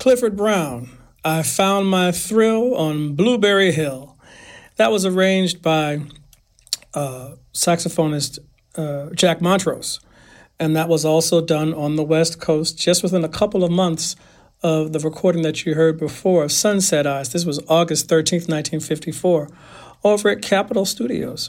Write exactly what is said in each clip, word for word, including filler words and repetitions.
Clifford Brown, I Found My Thrill on Blueberry Hill. That was arranged by uh, saxophonist uh, Jack Montrose. And that was also done on the West Coast just within a couple of months of the recording that you heard before of Sunset Eyes. This was August thirteenth, nineteen fifty-four, over at Capitol Studios.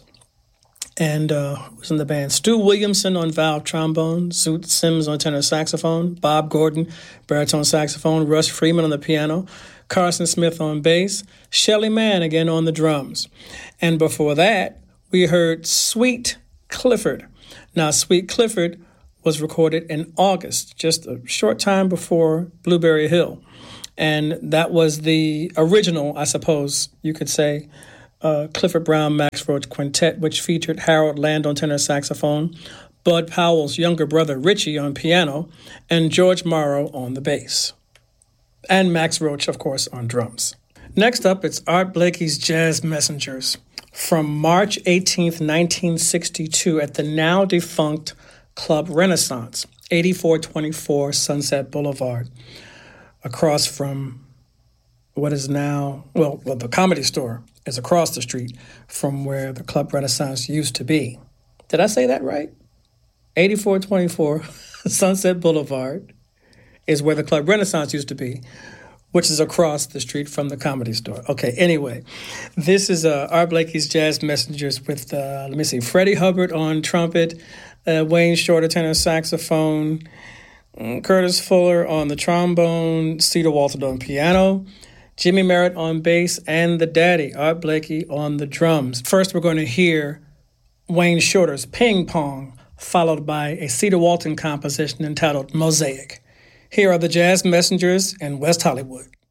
And uh, who was in the band? Stu Williamson on valve trombone, Zoot Sims on tenor saxophone, Bob Gordon, baritone saxophone, Russ Freeman on the piano, Carson Smith on bass, Shelly Manne again on the drums. And before that, we heard Sweet Clifford. Now, Sweet Clifford was recorded in August, just a short time before Blueberry Hill. And that was the original, I suppose you could say, uh, Clifford Brown Max Roach Quintet, which featured Harold Land on tenor saxophone, Bud Powell's younger brother Richie on piano, and George Morrow on the bass. And Max Roach, of course, on drums. Next up, it's Art Blakey's Jazz Messengers from March eighteenth, nineteen sixty-two at the now-defunct Club Renaissance, eighty-four twenty-four Sunset Boulevard, across from what is now, well, well, the Comedy Store is across the street from where the Club Renaissance used to be. Did I say that right? eighty-four twenty-four Sunset Boulevard is where the Club Renaissance used to be, which is across the street from the Comedy Store. Okay, anyway, this is uh, Art Blakey's Jazz Messengers with, uh, let me see, Freddie Hubbard on trumpet, uh, Wayne Shorter tenor saxophone, Curtis Fuller on the trombone, Cedar Walton on piano, Jimmy Merritt on bass, and the daddy, Art Blakey, on the drums. First, we're going to hear Wayne Shorter's Ping Pong, followed by a Cedar Walton composition entitled Mosaic. Here are the Jazz Messengers in West Hollywood.